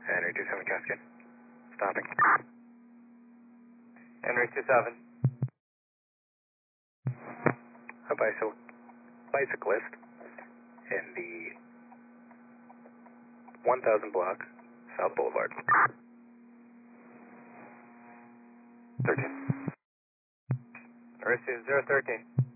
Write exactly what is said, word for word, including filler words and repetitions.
Henry two seven Cascade. Stopping. Henry two seven. A bicycle, bicyclist in the one thousand block, South Boulevard. thirteen. Receive zero thirteen.